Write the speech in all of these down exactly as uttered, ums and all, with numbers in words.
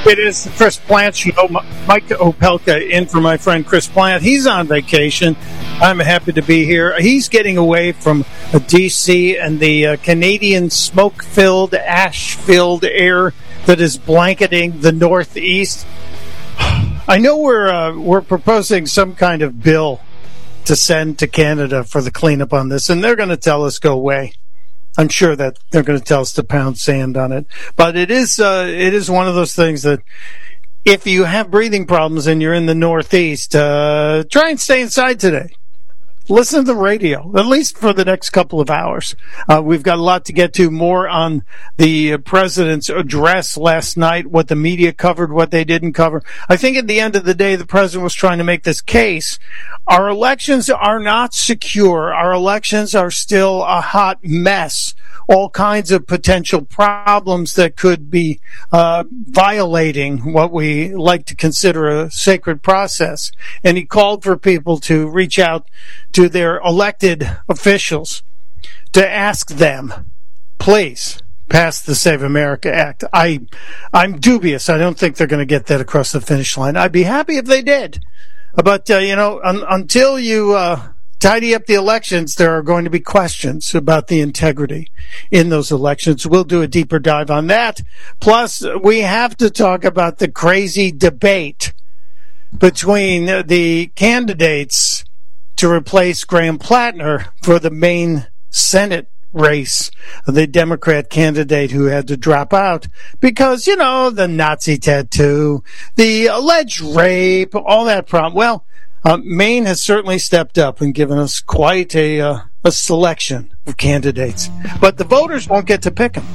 It is the Chris Plante Show. Mike Opelka in for my friend Chris Plante. He's on vacation. I'm happy to be here. He's getting away from D C and the uh, Canadian smoke-filled, ash-filled air that is blanketing the Northeast. I know we're uh, we're proposing some kind of bill to send to Canada for the cleanup on this, and they're going to tell us go away. I'm sure that they're going to tell us to pound sand on it. But it is uh, it is one of those things that if you have breathing problems and you're in the Northeast, uh, try and stay inside today. Listen to the radio, at least for the next couple of hours. Uh, we've got a lot to get to, more on the president's address last night, what the media covered, what they didn't cover. I think at the end of the day, the president was trying to make this case. Our elections are not secure. Our elections are still a hot mess. All kinds of potential problems that could be uh, violating what we like to consider a sacred process. And he called for people to reach out to their elected officials to ask them, please pass the Save America Act. I, I'm dubious. I don't think they're going to get that across the finish line. I'd be happy if they did. But, uh, you know, un- until you uh, tidy up the elections, there are going to be questions about the integrity in those elections. We'll do a deeper dive on that. Plus, we have to talk about the crazy debate between the candidates to replace Graham Plattner for the Maine Senate race, the Democrat candidate who had to drop out because, you know, the Nazi tattoo, the alleged rape, all that problem. Well, uh, Maine has certainly stepped up and given us quite a, uh, a selection of candidates. But the voters won't get to pick them.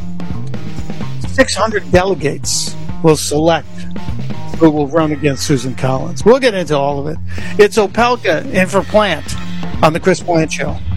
six hundred delegates will select who will run against Susan Collins. We'll get into all of it. It's Opelka in for Plante on the Chris Plante Show.